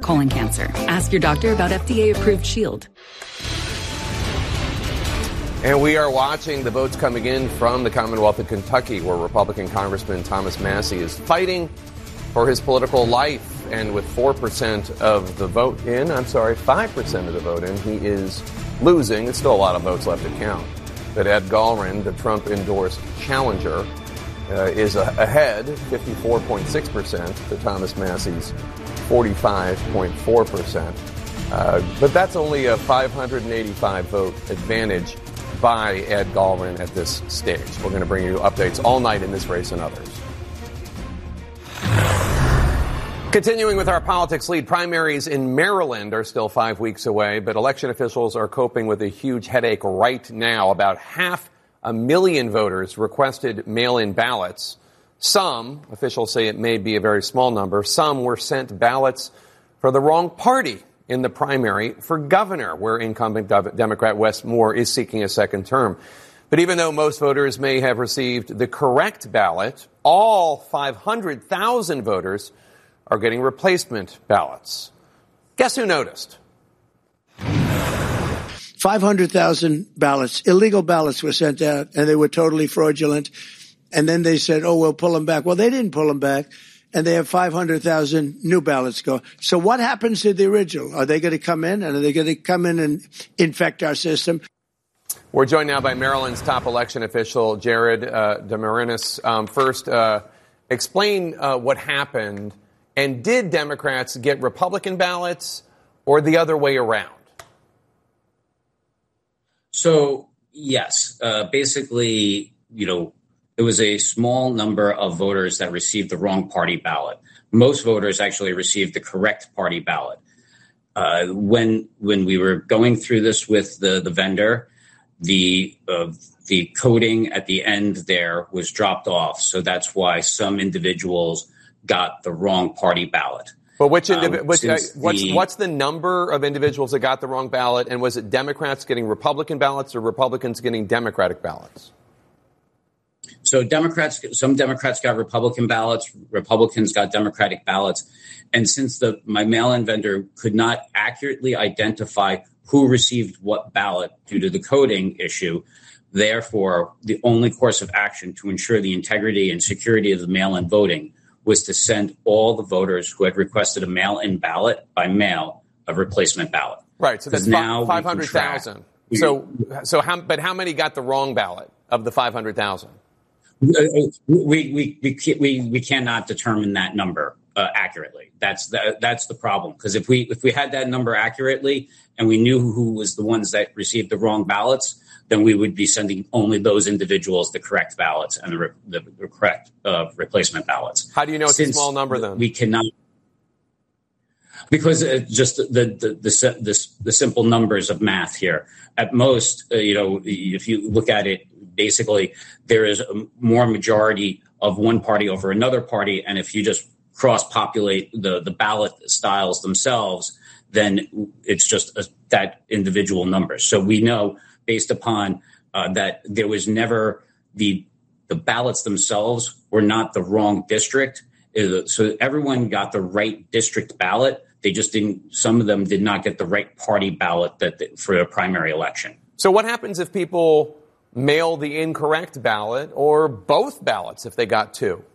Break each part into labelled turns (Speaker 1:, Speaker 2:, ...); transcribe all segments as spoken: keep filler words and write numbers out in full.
Speaker 1: colon cancer. Ask your doctor about F D A-approved Shield.
Speaker 2: And we are watching the votes coming in from the Commonwealth of Kentucky, where Republican Congressman Thomas Massie is fighting for his political life. And with four percent of the vote in, I'm sorry, five percent of the vote in, he is losing. There's still a lot of votes left to count. But Ed Gallren, the Trump-endorsed challenger, uh, is a- ahead, fifty-four point six percent to Thomas Massie's forty-five point four percent. Uh, but that's only a five hundred eighty-five vote advantage by Ed Gallren at this stage. We're going to bring you updates all night in this race and others. Continuing with our politics lead, primaries in Maryland are still five weeks away, but election officials are coping with a huge headache right now. About half a million voters requested mail-in ballots. Some, officials say it may be a very small number, some were sent ballots for the wrong party in the primary for governor, where incumbent Democrat Wes Moore is seeking a second term. But even though most voters may have received the correct ballot, all five hundred thousand voters are getting replacement ballots. Guess who noticed?
Speaker 3: five hundred thousand ballots, illegal ballots were sent out, and they were totally fraudulent. And then they said, oh, we'll pull them back. Well, they didn't pull them back. And they have five hundred thousand new ballots go. So what happens to the original? Are they going to come in, and are they going to come in and infect our system?
Speaker 2: We're joined now by Maryland's top election official, Jared uh, DeMarinis. Um, first, uh, explain uh, what happened, and did Democrats get Republican ballots or the other way around?
Speaker 4: So, yes, uh, basically, you know, it was a small number of voters that received the wrong party ballot. Most voters actually received the correct party ballot. Uh, when when we were going through this with the, the vendor, the uh, the coding at the end there was dropped off. So that's why some individuals got the wrong party ballot.
Speaker 2: But which indiv-
Speaker 4: um,
Speaker 2: which, uh, what's
Speaker 4: the,
Speaker 2: what's the number of individuals that got the wrong ballot? And was it Democrats getting Republican ballots or Republicans getting Democratic ballots?
Speaker 4: So Democrats, some Democrats got Republican ballots, Republicans got Democratic ballots. And since the my mail-in vendor could not accurately identify who received what ballot due to the coding issue, therefore, the only course of action to ensure the integrity and security of the mail-in voting was to send all the voters who had requested a mail-in ballot by mail a replacement ballot.
Speaker 2: Right. So that's
Speaker 4: now
Speaker 2: five hundred thousand. So, so how, but how many got the wrong ballot of the five hundred thousand?
Speaker 4: We, we, we, we, we cannot determine that number uh, accurately. That's the, that's the problem. Because if we, if we had that number accurately and we knew who was the ones that received the wrong ballots, then we would be sending only those individuals the correct ballots and the, re- the, the correct uh, replacement ballots.
Speaker 2: How do you know it's
Speaker 4: Since
Speaker 2: a small number then?
Speaker 4: We cannot. Because uh, just the the, the the the simple numbers of math here. At most, uh, you know, if you look at it, basically there is a more majority of one party over another party, and if you just cross-populate the the ballot styles themselves, then it's just a, that individual number. So we know, based upon uh, that, there was never the the ballots themselves were not the wrong district. So everyone got the right district ballot. They just didn't. Some of them did not get the right party ballot that they, for a primary election.
Speaker 2: So what happens if people mail the incorrect ballot or both ballots if they got two?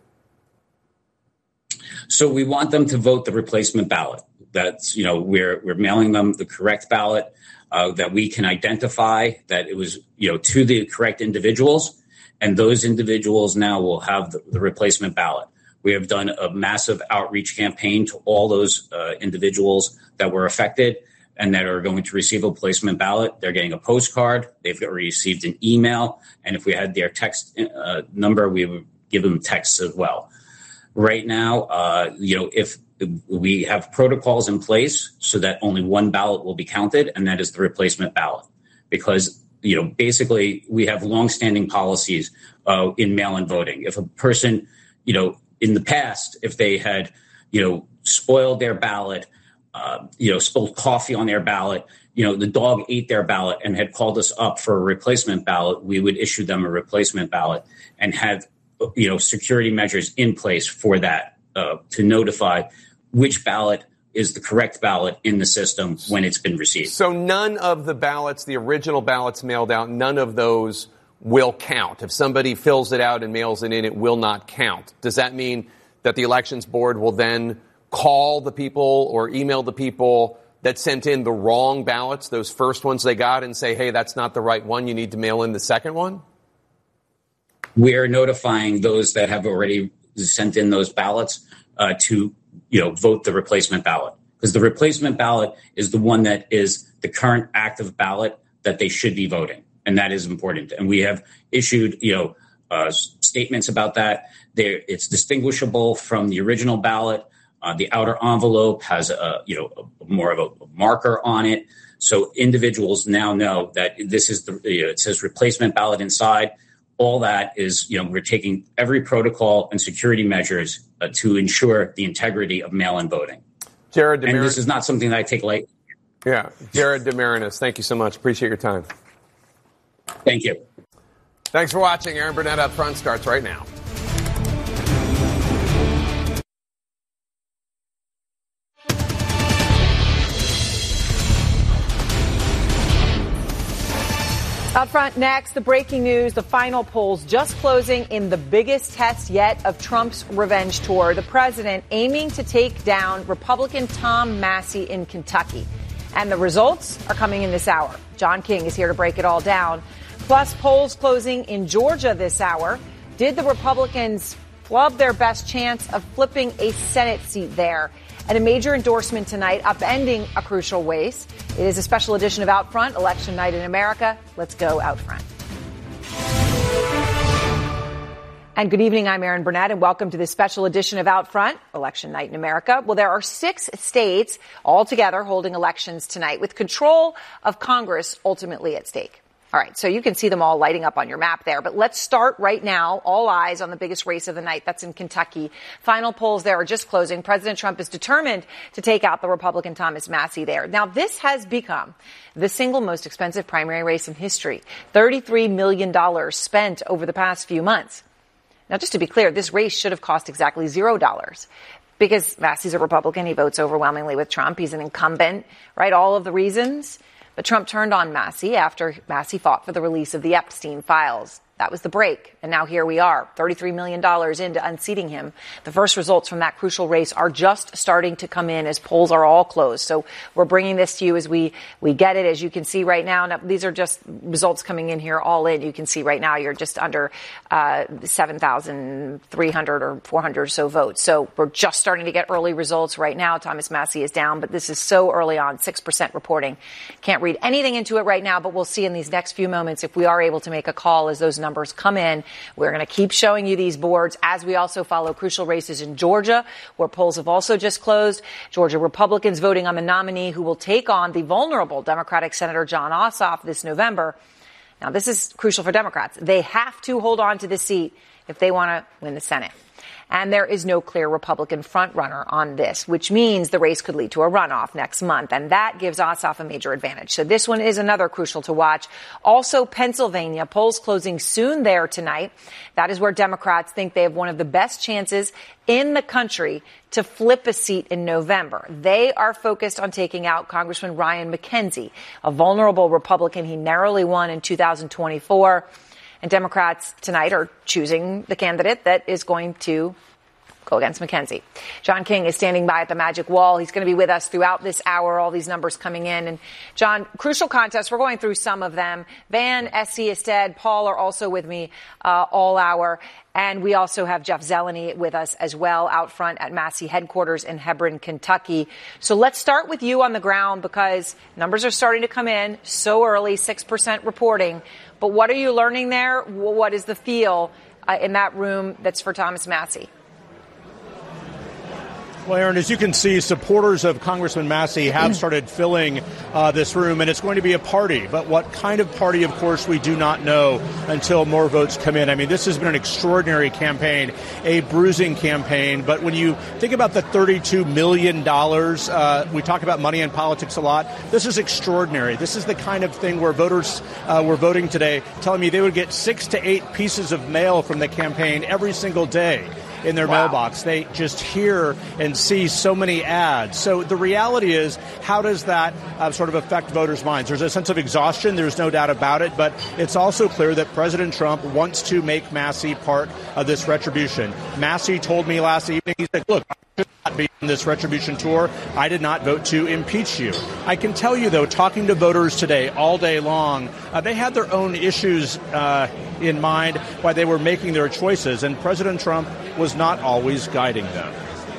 Speaker 4: So we want them to vote the replacement ballot. That's, you know, we're we're mailing them the correct ballot uh, that we can identify that it was, you know, to the correct individuals, and those individuals now will have the, the replacement ballot. We have done a massive outreach campaign to all those uh, individuals that were affected and that are going to receive a replacement ballot. They're getting a postcard. They've received an email. And if we had their text uh, number, we would give them texts as well. Right now, uh, you know, if we have protocols in place so that only one ballot will be counted, and that is the replacement ballot, because, you know, basically we have longstanding policies uh, in mail-in voting. If a person, you know, in the past, if they had, you know, spoiled their ballot, uh, you know, spilled coffee on their ballot, you know, the dog ate their ballot and had called us up for a replacement ballot, we would issue them a replacement ballot and have, you know, security measures in place for that uh, to notify which ballot is the correct ballot in the system when it's been received.
Speaker 2: So none of the ballots, the original ballots mailed out, none of those will count. If somebody fills it out and mails it in, it will not count. Does that mean that the Elections Board will then call the people or email the people that sent in the wrong ballots, those first ones they got, and say, hey, that's not the right one, you need to mail in the second one?
Speaker 4: We are notifying those that have already sent in those ballots uh, to, you know, vote the replacement ballot, because the replacement ballot is the one that is the current active ballot that they should be voting. And that is important. And we have issued, you know, uh, statements about that. There, it's distinguishable from the original ballot. Uh, the outer envelope has a, you know, a, more of a marker on it. So individuals now know that this is the, you know, it says replacement ballot inside. All that is, you know, we're taking every protocol and security measures uh, to ensure the integrity of mail-in voting.
Speaker 2: Jared DeMarinis.
Speaker 4: And this is not something that I take lightly.
Speaker 2: Yeah. Jared DeMarinis, thank you so much. Appreciate your time.
Speaker 4: Thank you.
Speaker 2: Thanks for watching. Aaron Burnett Up Front starts right now.
Speaker 5: Out front next, the breaking news, the final polls just closing in the biggest test yet of Trump's revenge tour. The president aiming to take down Republican Tom Massie in Kentucky. And the results are coming in this hour. John King is here to break it all down. Plus, polls closing in Georgia this hour. Did the Republicans flub their best chance of flipping a Senate seat there? And a major endorsement tonight, upending a crucial race. It is a special edition of Out Front, Election Night in America. Let's go Out Front. And good evening, I'm Aaron Burnett, and welcome to this special edition of Out Front, Election Night in America. Well, there are six states altogether holding elections tonight, with control of Congress ultimately at stake. All right, so you can see them all lighting up on your map there. But let's start right now. All eyes on the biggest race of the night. That's in Kentucky. Final polls there are just closing. President Trump is determined to take out the Republican Thomas Massie there. Now, this has become the single most expensive primary race in history. thirty-three million dollars spent over the past few months. Now, just to be clear, this race should have cost exactly zero dollars. Because Massie's a Republican. He votes overwhelmingly with Trump. He's an incumbent, right? All of the reasons. But Trump turned on Massie after Massie fought for the release of the Epstein files. That was the break. And now here we are, thirty-three million dollars into unseating him. The first results from that crucial race are just starting to come in as polls are all closed. So we're bringing this to you as we, we get it. As you can see right now, now these are just results coming in here all in. You can see right now you're just under uh, seven thousand three hundred or four hundred or so votes. So we're just starting to get early results right now. Thomas Massie is down, but this is so early on, six percent reporting. Can't read anything into it right now, but we'll see in these next few moments if we are able to make a call as those numbers Numbers come in. We're going to keep showing you these boards as we also follow crucial races in Georgia, where polls have also just closed. Georgia Republicans voting on the nominee who will take on the vulnerable Democratic Senator Jon Ossoff this November. Now, this is crucial for Democrats. They have to hold on to the seat if they want to win the Senate. And there is no clear Republican frontrunner on this, which means the race could lead to a runoff next month. And that gives Ossoff a major advantage. So this one is another crucial to watch. Also, Pennsylvania, polls closing soon there tonight. That is where Democrats think they have one of the best chances in the country to flip a seat in November. They are focused on taking out Congressman Ryan McKenzie, a vulnerable Republican. He narrowly won in two thousand twenty-four. And Democrats tonight are choosing the candidate that is going to go against McKenzie. John King is standing by at the magic wall. He's going to be with us throughout this hour, all these numbers coming in. And John, crucial contests, we're going through some of them. Van, S C. Ested, Paul are also with me uh, all hour. And we also have Jeff Zeleny with us as well out front at Massie headquarters in Hebron, Kentucky. So let's start with you on the ground because numbers are starting to come in so early, six percent reporting. But what are you learning there? What is the feel uh, in that room that's for Thomas Massie?
Speaker 6: Well, Aaron, as you can see, supporters of Congressman Massie have started filling uh, this room, and it's going to be a party. But what kind of party, of course, we do not know until more votes come in. I mean, this has been an extraordinary campaign, a bruising campaign. But when you think about the thirty-two million dollars, uh, we talk about money in politics a lot. This is extraordinary. This is the kind of thing where voters uh, were voting today, telling me they would get six to eight pieces of mail from the campaign every single day. in their wow. mailbox. They just hear and see so many ads. So the reality is, how does that uh, sort of affect voters' minds? There's a sense of exhaustion. There's no doubt about it. But it's also clear that President Trump wants to make Massey part of this retribution. Massey told me last evening, he said, look, I should not be on this retribution tour. I did not vote to impeach you. I can tell you, though, talking to voters today all day long, uh, they had their own issues uh, in mind why they were making their choices, and President Trump was not always guiding them.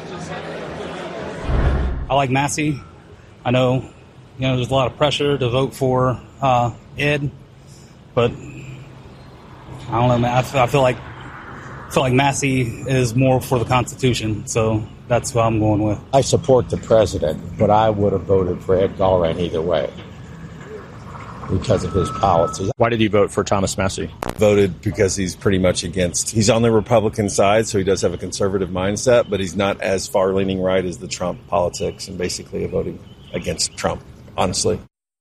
Speaker 7: I like Massey. I know, you know, there's a lot of pressure to vote for uh, Ed, but I don't know, man. I feel, I feel like I feel like Massey is more for the Constitution, so that's what I'm going with.
Speaker 8: I support the president, but I would have voted for Ed Gallran either way because of his policies.
Speaker 9: Why did you vote for Thomas Massey?
Speaker 10: Voted because he's pretty much against, he's on the Republican side, so he does have a conservative mindset, but he's not as far-leaning right as the Trump politics, and basically voting against Trump, honestly.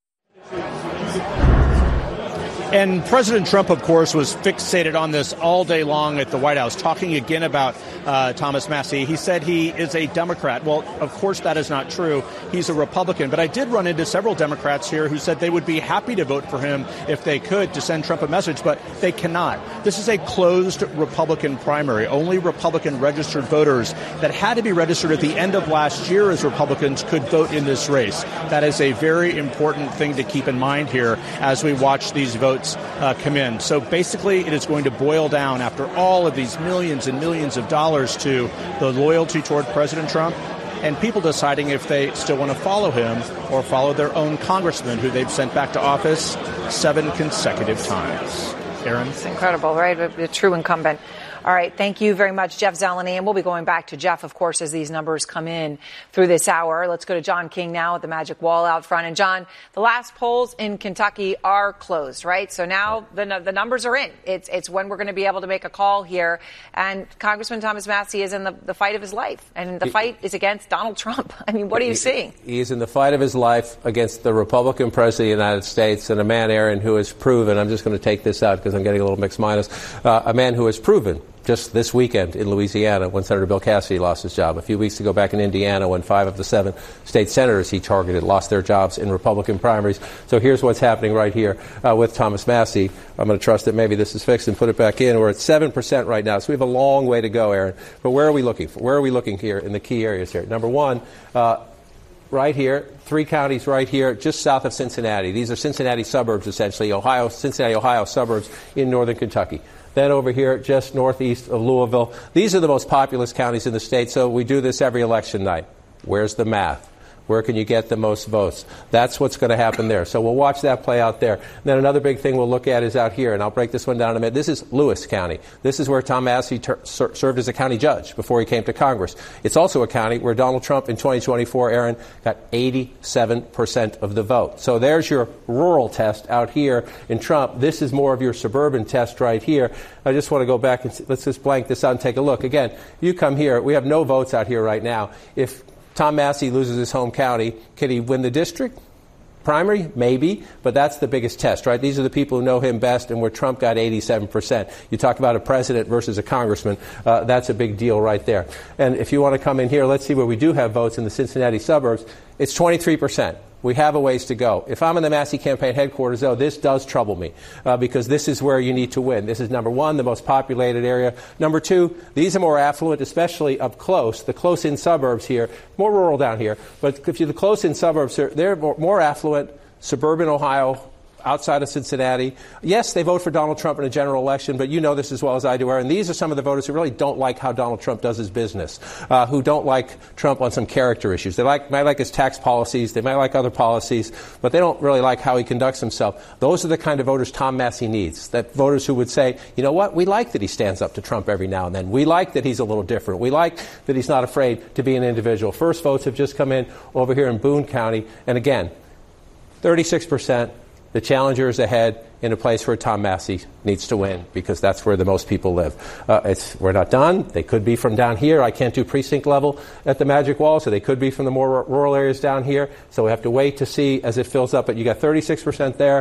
Speaker 6: And President Trump, of course, was fixated on this all day long at the White House, talking again about uh, Thomas Massey. He said he is a Democrat. Well, of course, that is not true. He's a Republican. But I did run into several Democrats here who said they would be happy to vote for him if they could to send Trump a message, but they cannot. This is a closed Republican primary. Only Republican registered voters that had to be registered at the end of last year as Republicans could vote in this race. That is a very important thing to keep in mind here as we watch these votes Uh, come in. So basically, it is going to boil down, after all of these millions and millions of dollars, to the loyalty toward President Trump and people deciding if they still want to follow him or follow their own congressman who they've sent back to office seven consecutive times. Aaron?
Speaker 5: It's incredible, right? A, a true incumbent. All right. Thank you very much, Jeff Zeleny. And we'll be going back to Jeff, of course, as these numbers come in through this hour. Let's go to John King now at the Magic Wall out front. And, John, the last polls in Kentucky are closed, right? So now the the numbers are in. It's it's when we're going to be able to make a call here. And Congressman Thomas Massey is in the, the fight of his life. And the fight is against Donald Trump. I mean, what are you seeing?
Speaker 2: He is in the fight of his life against the Republican president of the United States, and a man, Aaron, who has proven, I'm just going to take this out because I'm getting a little mixed minus, uh, a man who has proven just this weekend in Louisiana when Senator Bill Cassidy lost his job. A few weeks ago back in Indiana when five of the seven state senators he targeted lost their jobs in Republican primaries. So here's what's happening right here uh, with Thomas Massey. I'm going to trust that maybe this is fixed and put it back in. We're at seven percent right now, so we have a long way to go, Aaron. But where are we looking for? Where are we looking here in the key areas here? Number one, uh, right here, three counties right here, just south of Cincinnati. These are Cincinnati suburbs, essentially, Ohio, Cincinnati, Ohio suburbs in northern Kentucky. Then over here, just northeast of Louisville. These are the most populous counties in the state, so we do this every election night. Where's the math? Where can you get the most votes? That's what's going to happen there. So we'll watch that play out there. And then another big thing we'll look at is out here, and I'll break this one down in a minute. This is Lewis County. This is where Tom Massey ter- ser- served as a county judge before he came to Congress. It's also a county where Donald Trump in twenty twenty-four, Aaron, got eighty-seven percent of the vote. So there's your rural test out here in Trump. This is more of your suburban test right here. I just want to go back and see, let's just blank this out and take a look. Again, you come here. We have no votes out here right now. If Tom Massey loses his home county, can he win the district? Primary? Maybe, but that's the biggest test, right? These are the people who know him best, and where Trump got eighty-seven percent. You talk about a president versus a congressman, uh, that's a big deal right there. And if you want to come in here, let's see where we do have votes in the Cincinnati suburbs. It's twenty-three percent. We have a ways to go. If I'm in the Massey campaign headquarters, though, this does trouble me uh, because this is where you need to win. This is, number one, the most populated area. Number two, these are more affluent, especially up close, the close-in suburbs here, more rural down here. But if you're the close-in suburbs, they're more, more affluent, suburban Ohio, outside of Cincinnati. Yes, they vote for Donald Trump in a general election, but you know this as well as I do, Aaron. These are some of the voters who really don't like how Donald Trump does his business, uh, who don't like Trump on some character issues. They like, might like his tax policies. They might like other policies, but they don't really like how he conducts himself. Those are the kind of voters Tom Massey needs, that voters who would say, you know what, we like that he stands up to Trump every now and then. We like that he's a little different. We like that he's not afraid to be an individual. First votes have just come in over here in Boone County, and again, thirty-six percent. The challenger is ahead in a place where Tom Massey needs to win because that's where the most people live. Uh, it's, we're not done. They could be from down here. I can't do precinct level at the Magic Wall, so they could be from the more rural areas down here. So we have to wait to see as it fills up. But you got thirty-six percent there.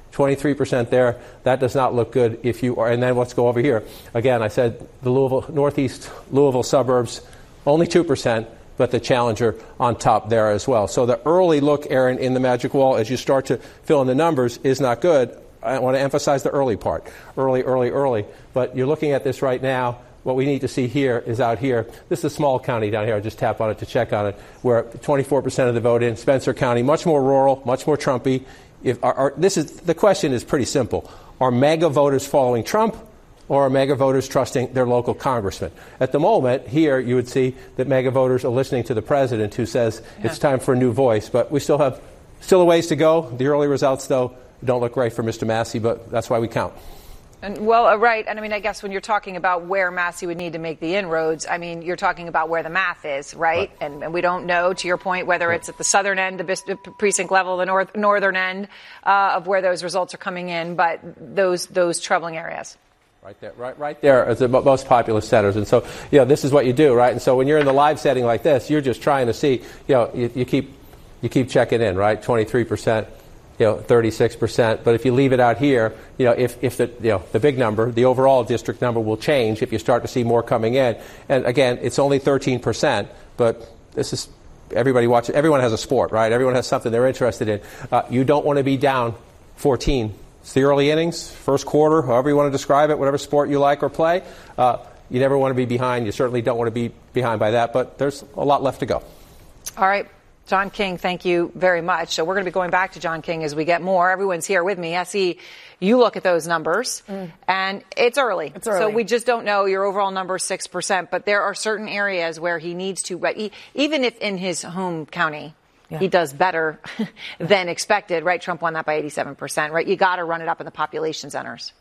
Speaker 9: twenty-three percent there. That does not look good if you are. And then let's go over here. Again, I said the Louisville, northeast Louisville suburbs, only two percent, but the challenger on top there as well. So the early look, Aaron, in the magic wall, as you start to fill in the numbers, is not good. I want to emphasize the early part. Early, early, early. But you're looking at this right now. What we need to see here is out here. This is a small county down here. I just tap on it to check on it, where twenty-four percent of the vote in. Spencer County, much more rural, much more Trumpy. If our, our, this is the question is pretty simple: are MAGA voters following Trump, or are MAGA voters trusting their local congressman? At the moment, here you would see that MAGA voters are listening to the president, who says yeah. it's time for a new voice. But we still have still a ways to go. The early results, though, don't look great for Mister Massey, but that's why we count.
Speaker 5: And, well, uh, right. And I mean, I guess when you're talking about where Massey would need to make the inroads, I mean, you're talking about where the math is, right? right. And, and we don't know, to your point, whether right. it's at the southern end, the bis- precinct level, the north, northern end uh, of where those results are coming in, but those those troubling areas.
Speaker 9: Right there, right, right there are the most populous centers. And so, you know, this is what you do, right? And so when you're in the live setting like this, you're just trying to see, you know, you, you keep you keep checking in, right? twenty-three percent. You know, thirty-six percent. But if you leave it out here, you know, if, if the, you know, the big number, the overall district number will change if you start to see more coming in. And again, it's only thirteen percent, but this is, everybody watches, everyone has a sport, right? Everyone has something they're interested in. Uh, you don't want to be down fourteen. It's the early innings, first quarter, however you want to describe it, whatever sport you like or play. Uh, you never want to be behind. You certainly don't want to be behind by that, but there's a lot left to go.
Speaker 5: All right. John King, thank you very much. So we're going to be going back to John King as we get more. Everyone's here with me. S E, you look at those numbers, mm. and it's early.
Speaker 11: It's early.
Speaker 5: So we just don't know. Your overall number is six percent, but there are certain areas where he needs to, right, even if in his home county yeah. he does better than expected, right? Trump won that by eighty-seven percent, right? You got to run it up in the population centers.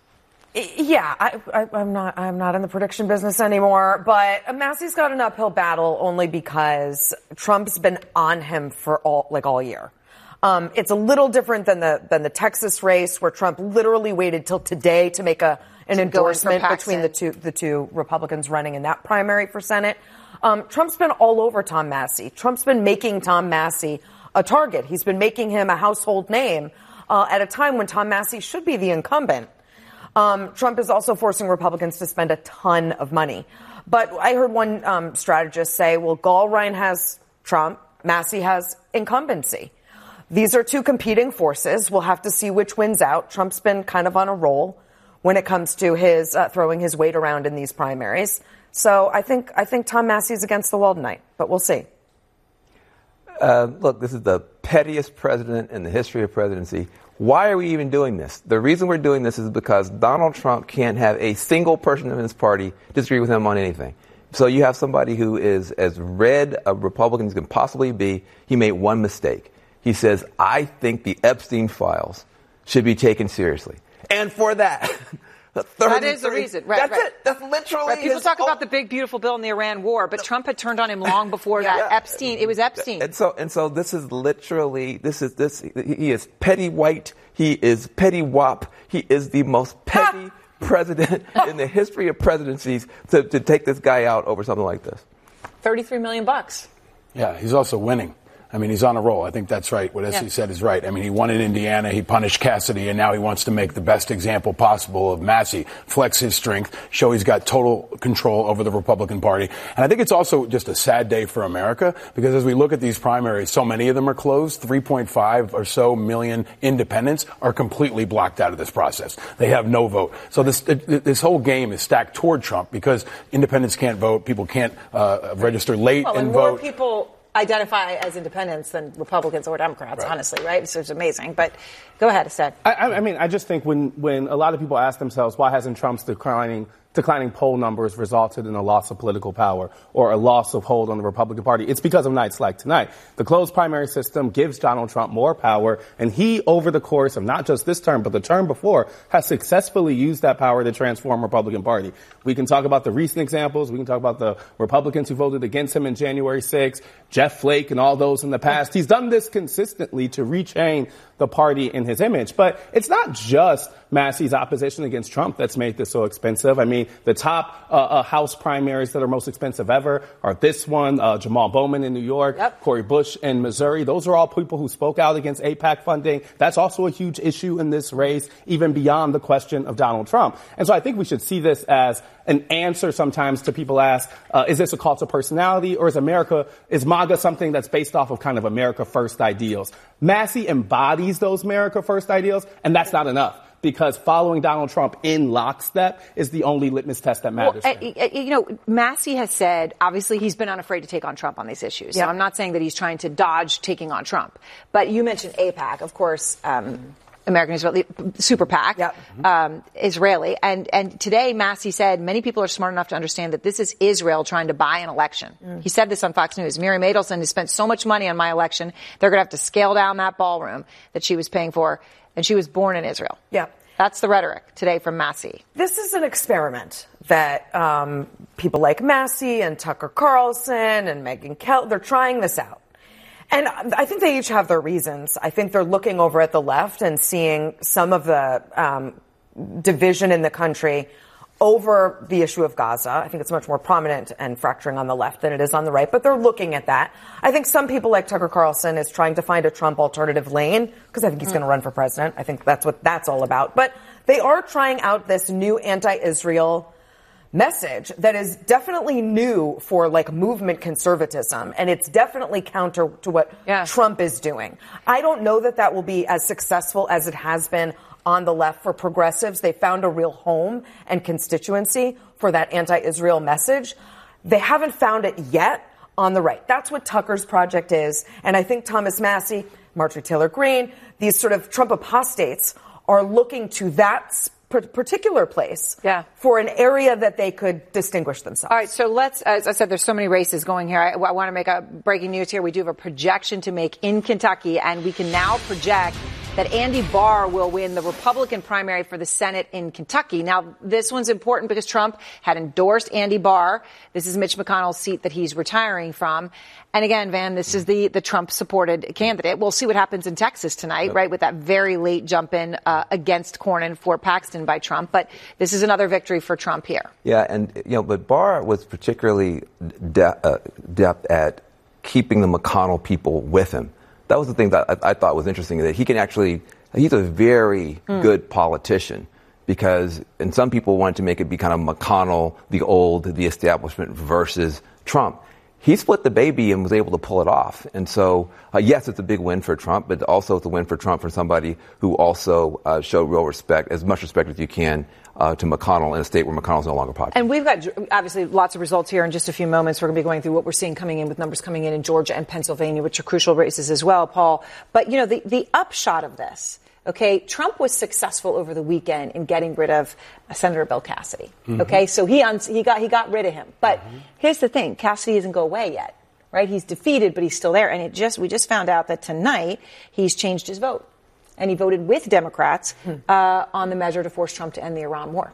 Speaker 11: Yeah, I, I, I'm not. I'm not in the prediction business anymore. But Massey's got an uphill battle only because Trump's been on him for all like all year. Um, it's a little different than the than the Texas race, where Trump literally waited till today to make a an to endorsement between the two the two Republicans running in that primary for Senate. Um, Trump's been all over Tom Massey. Trump's been making Tom Massey a target. He's been making him a household name uh, at a time when Tom Massey should be the incumbent. Um, Trump is also forcing Republicans to spend a ton of money. But I heard one um, strategist say, well, Gallrein has Trump, Massey has incumbency. These are two competing forces. We'll have to see which wins out. Trump's been kind of on a roll when it comes to his uh, throwing his weight around in these primaries. So I think I think Tom Massey's against the wall tonight, but we'll see.
Speaker 12: Uh, look, this is the pettiest president in the history of presidency. Why are we even doing this? The reason we're doing this is because Donald Trump can't have a single person in his party disagree with him on anything. So you have somebody who is as red a Republican as can possibly be. He made one mistake. He says, I think the Epstein files should be taken seriously. And for that...
Speaker 5: That is the reason. Right,
Speaker 12: That's
Speaker 5: right.
Speaker 12: it. That's literally
Speaker 5: right. People
Speaker 12: his
Speaker 5: talk
Speaker 12: own...
Speaker 5: about the big, beautiful bill in the Iran war, but Trump had turned on him long before yeah. that. Epstein. It was Epstein.
Speaker 12: And so, and so this is literally, this is, this, he is petty white. He is petty wop. He is the most petty president in the history of presidencies to, to take this guy out over something like this.
Speaker 5: thirty-three million bucks.
Speaker 13: Yeah, he's also winning. I mean, he's on a roll. I think that's right. What Essie yeah. said is right. I mean, he won in Indiana. He punished Cassidy, and now he wants to make the best example possible of Massey, flex his strength, show he's got total control over the Republican Party. And I think it's also just a sad day for America, because as we look at these primaries, so many of them are closed. three point five or so million independents are completely blocked out of this process. They have no vote. So this this whole game is stacked toward Trump because independents can't vote. People can't uh, register late
Speaker 5: well,
Speaker 12: and,
Speaker 5: and
Speaker 12: vote.
Speaker 5: More people identify as independents than Republicans or Democrats, right. honestly, right? So it's amazing. But go ahead, Asad.
Speaker 14: I, I mean, I just think when, when a lot of people ask themselves, why hasn't Trump's declining declining poll numbers resulted in a loss of political power or a loss of hold on the Republican Party? It's because of nights like tonight. The closed primary system gives Donald Trump more power, and he, over the course of not just this term, but the term before, has successfully used that power to transform the Republican Party. We can talk about the recent examples. We can talk about the Republicans who voted against him in January sixth, Jeff Flake and all those in the past. He's done this consistently to rechain the party in his image. But it's not just Massey's opposition against Trump that's made this so expensive. I mean, the top uh, uh, House primaries that are most expensive ever are this one, uh, Jamal Bowman in New York, yep. Cori Bush in Missouri. Those are all people who spoke out against AIPAC funding. That's also a huge issue in this race, even beyond the question of Donald Trump. And so I think we should see this as an answer sometimes to people ask, uh, is this a cult of personality, or is America, is MAGA something that's based off of kind of America First ideals? Massey embodies those America First ideals, and that's not enough. Because following Donald Trump in lockstep is the only litmus test that matters.
Speaker 5: Well, uh, you know, Massey has said, obviously, he's been unafraid to take on Trump on these issues. Yep. So I'm not saying that he's trying to dodge taking on Trump. But you mentioned AIPAC, of course, um, American Israeli Super PAC, yep. um, Israeli. And, and today, Massey said many people are smart enough to understand that this is Israel trying to buy an election. Mm. He said this on Fox News. Miriam Adelson has spent so much money on my election, they're going to have to scale down that ballroom that she was paying for. And she was born in Israel.
Speaker 11: Yeah.
Speaker 5: That's the rhetoric today from Massey.
Speaker 11: This is an experiment that um, people like Massey and Tucker Carlson and Megyn Kelly, they're trying this out. And I think they each have their reasons. I think they're looking over at the left and seeing some of the um, division in the country over the issue of Gaza. I think it's much more prominent and fracturing on the left than it is on the right, but they're looking at that. I think some people like Tucker Carlson is trying to find a Trump alternative lane because I think he's mm. going to run for president. I think that's what that's all about. But they are trying out this new anti-Israel message that is definitely new for like movement conservatism, and it's definitely counter to what yeah. Trump is doing. I don't know that that will be as successful as it has been on the left for progressives. They found a real home and constituency for that anti-Israel message. They haven't found it yet on the right. That's what Tucker's project is. And I think Thomas Massey, Marjorie Taylor Greene, these sort of Trump apostates are looking to that particular place yeah. for an area that they could distinguish themselves.
Speaker 5: All right, so let's, as I said, there's so many races going here. I, I want to make a breaking news here. We do have a projection to make in Kentucky, and we can now project that Andy Barr will win the Republican primary for the Senate in Kentucky. Now, this one's important because Trump had endorsed Andy Barr. This is Mitch McConnell's seat that he's retiring from. And again, Van, this is the, the Trump-supported candidate. We'll see what happens in Texas tonight, yep. right, with that very late jump in uh, against Cornyn for Paxton by Trump. But this is another victory for Trump here.
Speaker 12: Yeah, and, you know, but Barr was particularly de- uh, adept at keeping the McConnell people with him. That was the thing that I, I thought was interesting, that he can actually, he's a very mm. good politician, because, and some people wanted to make it be kind of McConnell, the old, the establishment versus Trump. He split the baby and was able to pull it off. And so, uh, yes, it's a big win for Trump, but also it's a win for Trump for somebody who also uh, showed real respect, as much respect as you can, uh, to McConnell in a state where McConnell's no longer popular.
Speaker 5: And we've got, obviously, lots of results here in just a few moments. We're going to be going through what we're seeing coming in with numbers coming in in Georgia and Pennsylvania, which are crucial races as well, Paul. But, you know, the, the upshot of this, okay, Trump was successful over the weekend in getting rid of uh, Senator Bill Cassidy. Mm-hmm. Okay, so he un- he got he got rid of him. But mm-hmm. here's the thing: Cassidy doesn't go away yet, right? He's defeated, but he's still there. And it just we just found out that tonight he's changed his vote, and he voted with Democrats mm-hmm. uh, on the measure to force Trump to end the Iran war.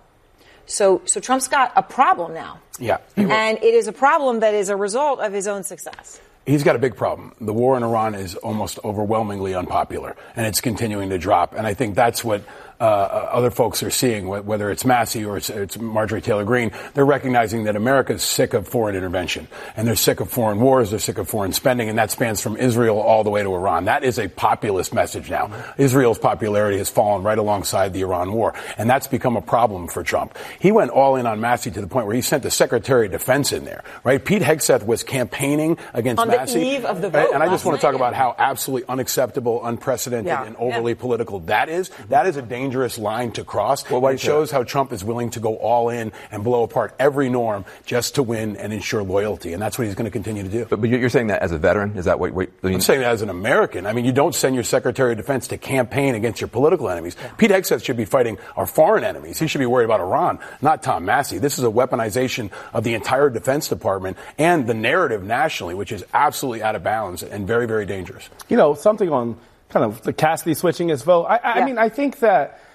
Speaker 5: So so Trump's got a problem now.
Speaker 13: Yeah,
Speaker 5: and it is a problem that is a result of his own success.
Speaker 13: He's got a big problem. The war in Iran is almost overwhelmingly unpopular, and it's continuing to drop. And I think that's what uh, other folks are seeing, whether it's Massey or it's, it's Marjorie Taylor Greene. They're recognizing that America's sick of foreign intervention, and they're sick of foreign wars, they're sick of foreign spending, and that spans from Israel all the way to Iran. That is a populist message now. Israel's popularity has fallen right alongside the Iran war, and that's become a problem for Trump. He went all in on Massey to the point where he sent the Secretary of Defense in there, right? Pete Hegseth was campaigning against
Speaker 5: on
Speaker 13: Massey.
Speaker 5: The eve of the vote
Speaker 13: and I just want to talk
Speaker 5: night.
Speaker 13: about how absolutely unacceptable, unprecedented, yeah. and overly yeah. political that is. That is a dangerous line to cross. Well, it shows how Trump is willing to go all in and blow apart every norm just to win and ensure loyalty. And that's what he's going to continue to do.
Speaker 12: But, but you're saying that as a veteran? Is that what, what I mean?
Speaker 13: I'm saying that as an American. I mean, you don't send your Secretary of Defense to campaign against your political enemies. Yeah. Pete Hegseth should be fighting our foreign enemies. He should be worried about Iran, not Tom Massey. This is a weaponization of the entire Defense Department and the narrative nationally, which is absolutely out of bounds and very, very dangerous.
Speaker 14: You know, something on kind of the Cassidy switching his vote. I, I, yeah. I mean, I think that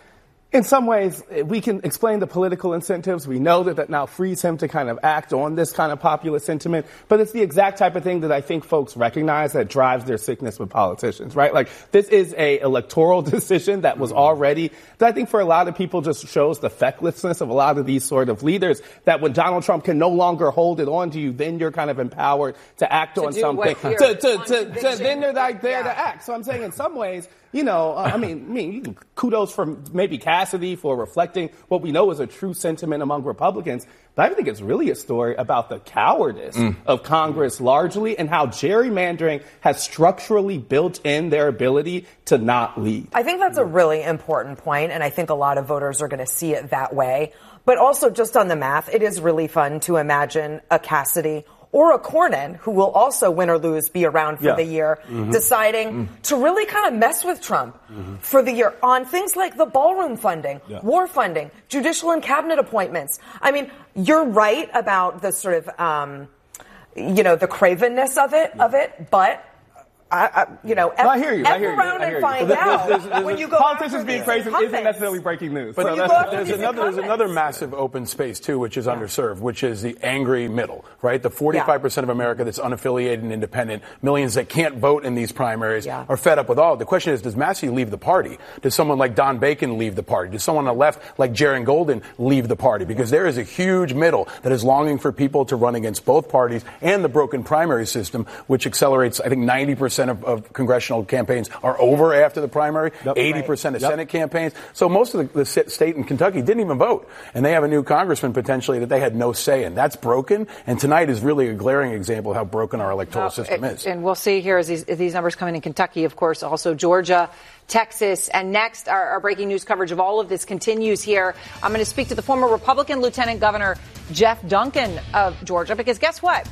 Speaker 14: In some ways, we can explain the political incentives. We know that that now frees him to kind of act on this kind of populist sentiment. But it's the exact type of thing that I think folks recognize that drives their sickness with politicians, right? Like, this is a electoral decision that was already, that I think for a lot of people just shows the fecklessness of a lot of these sort of leaders, that when Donald Trump can no longer hold it on to you, then you're kind of empowered to act
Speaker 5: to
Speaker 14: on something. To, to, to, to, then they're like there yeah. to act. So I'm saying in some ways, you know, uh, I mean, I mean, you can kudos for maybe Cassidy for reflecting what we know is a true sentiment among Republicans. But I think it's really a story about the cowardice mm. of Congress largely and how gerrymandering has structurally built in their ability to not lead.
Speaker 11: I think that's a really important point, and I think a lot of voters are going to see it that way. But also just on the math, it is really fun to imagine a Cassidy or a Cornyn, who will also win or lose be around for
Speaker 14: yeah.
Speaker 11: the year, mm-hmm. deciding
Speaker 14: mm-hmm.
Speaker 11: to really kind of mess with Trump mm-hmm. for the year on things like the ballroom funding,
Speaker 14: yeah.
Speaker 11: war funding, judicial and cabinet appointments. I mean, you're right about the sort of, um, you know, the cravenness of it, yeah. of it, but I, I, you know, F,
Speaker 14: I hear you.
Speaker 11: F
Speaker 14: I hear
Speaker 11: around
Speaker 14: you. I hear
Speaker 11: and find
Speaker 14: you.
Speaker 11: out
Speaker 14: there's, there's, there's,
Speaker 11: when you go
Speaker 14: politicians being crazy isn't necessarily breaking news.
Speaker 13: But
Speaker 14: so
Speaker 13: there's, there's another there's another massive open space too, which is yeah. underserved, which is the angry middle, right? The forty-five percent yeah. of America that's unaffiliated and independent, millions that can't vote in these primaries, yeah. are fed up with all. The question is, does Massey leave the party? Does someone like Don Bacon leave the party? Does someone on the left like Jaron Golden leave the party? Because there is a huge middle that is longing for people to run against both parties and the broken primary system, which accelerates, I think, ninety percent of, of congressional campaigns are over after the primary, yep. eighty percent of yep. Senate campaigns. So most of the, the state in Kentucky didn't even vote. And they have a new congressman potentially that they had no say in. That's broken. And tonight is really a glaring example of how broken our electoral well, system
Speaker 5: it,
Speaker 13: is.
Speaker 5: And we'll see here as these, as these numbers come in in Kentucky, of course, also Georgia, Texas. And next, our, our breaking news coverage of all of this continues here. I'm going to speak to the former Republican Lieutenant Governor Jeff Duncan of Georgia, because guess what?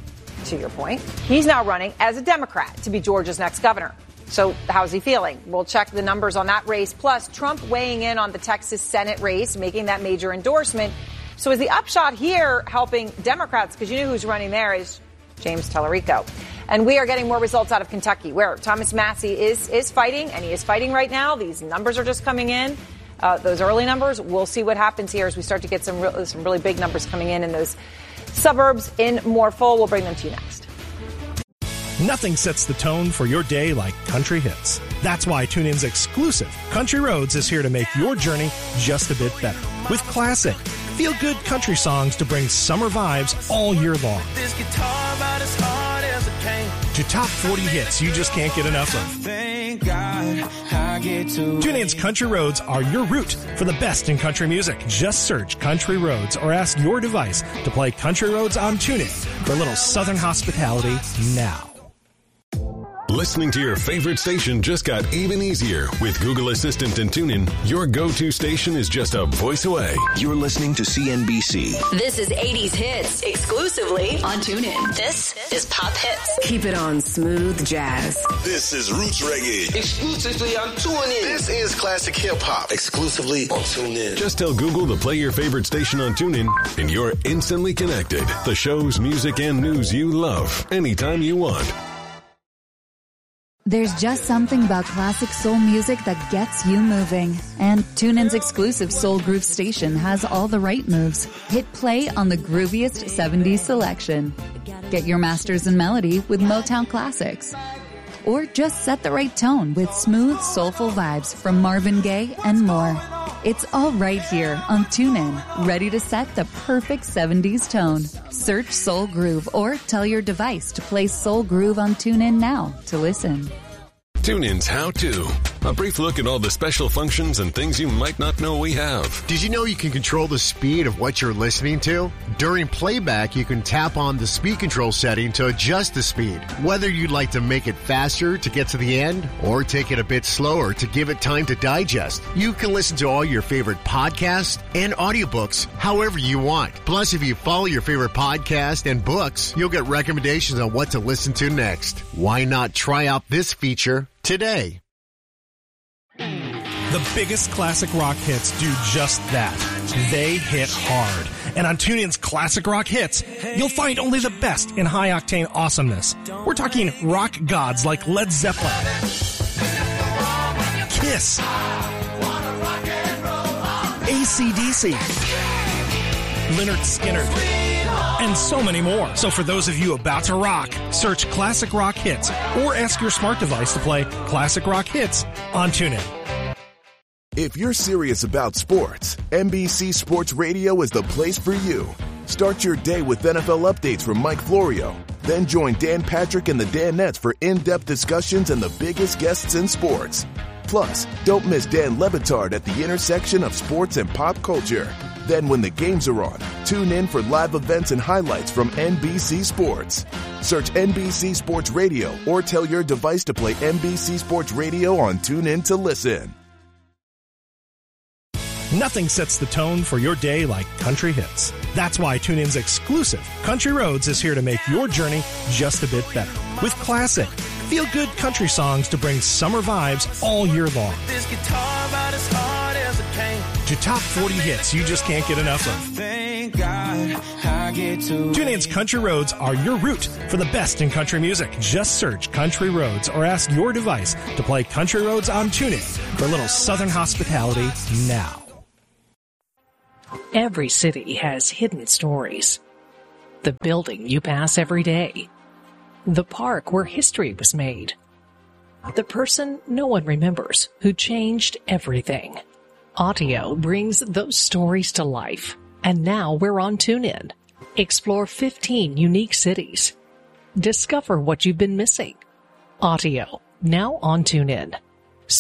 Speaker 5: To your point, he's now running as a Democrat to be Georgia's next governor. So how's he feeling? We'll check the numbers on that race. Plus, Trump weighing in on the Texas Senate race, making that major endorsement. So is the upshot here helping Democrats? Because you know who's running there is James Tallarico. And we are getting more results out of Kentucky, where Thomas Massie is, is fighting, and he is fighting right now. These numbers are just coming in. Uh, those early numbers. We'll see what happens here as we start to get some, real, some really big numbers coming in in those suburbs in more full. We'll bring them to you next.
Speaker 15: Nothing sets the tone for your day like country hits. That's why TuneIn's exclusive Country Roads is here to make your journey just a bit better. With classic, feel-good country songs to bring summer vibes all year long. This guitar about as hard as it can. To top forty hits you just can't get enough of. Thank God I get to TuneIn's Country Roads are your route for the best in country music. Just search Country Roads or ask your device to play Country Roads on TuneIn for a little southern hospitality now.
Speaker 16: Listening to your favorite station just got even easier. With Google Assistant and TuneIn, your go-to station is just a voice away.
Speaker 17: You're listening to C N B C.
Speaker 18: This is eighties Hits, exclusively on TuneIn. This is Pop Hits.
Speaker 1: Keep it on smooth jazz.
Speaker 17: This is Roots Reggae.
Speaker 19: Exclusively on TuneIn.
Speaker 17: This is Classic Hip Hop. Exclusively on TuneIn.
Speaker 16: Just tell Google to play your favorite station on TuneIn, and you're instantly connected. The shows, music, and news you love, anytime you want.
Speaker 20: There's just something about classic soul music that gets you moving. And TuneIn's exclusive Soul Groove station has all the right moves. Hit play on the grooviest seventies selection. Get your masters in melody with Motown classics. Or just set the right tone with smooth, soulful vibes from Marvin Gaye and more. It's all right here on TuneIn, ready to set the perfect seventies tone. Search Soul Groove or tell your device to play Soul Groove on TuneIn now to listen.
Speaker 16: TuneIn's How To. A brief look at all the special functions and things you might not know we have.
Speaker 21: Did you know you can control the speed of what you're listening to? During playback, you can tap on the speed control setting to adjust the speed. Whether you'd like to make it faster to get to the end or take it a bit slower to give it time to digest, you can listen to all your favorite podcasts and audiobooks however you want. Plus, if you follow your favorite podcast and books, you'll get recommendations on what to listen to next. Why not try out this feature today?
Speaker 15: The biggest classic rock hits do just that. They hit hard. And on TuneIn's Classic Rock Hits, you'll find only the best in high-octane awesomeness. We're talking rock gods like Led Zeppelin, Kiss, A C D C, Lynyrd Skynyrd, and so many more. So for those of you about to rock, search Classic Rock Hits or ask your smart device to play Classic Rock Hits on TuneIn.
Speaker 19: If you're serious about sports, N B C Sports Radio is the place for you. Start your day with N F L updates from Mike Florio. Then join Dan Patrick and the Danettes for in-depth discussions and the biggest guests in sports. Plus, don't miss Dan Le Batard at the intersection of sports and pop culture. Then when the games are on, tune in for live events and highlights from N B C Sports. Search N B C Sports Radio or tell your device to play N B C Sports Radio on TuneIn to listen.
Speaker 15: Nothing sets the tone for your day like country hits. That's why TuneIn's exclusive Country Roads is here to make your journey just a bit better. With classic, feel-good country songs to bring summer vibes all year long.
Speaker 22: This guitar about as hard as it can.
Speaker 15: To top forty hits you just can't get enough of.
Speaker 22: Thank God I get to
Speaker 15: TuneIn's Country Roads are your route for the best in country music. Just search Country Roads or ask your device to play Country Roads on TuneIn for a little Southern hospitality now.
Speaker 23: Every city has hidden stories. The building you pass every day. The park where history was made. The person no one remembers who changed everything. Audio brings those stories to life. And now we're on TuneIn. Explore fifteen unique cities. Discover what you've been missing. Audio, now on TuneIn.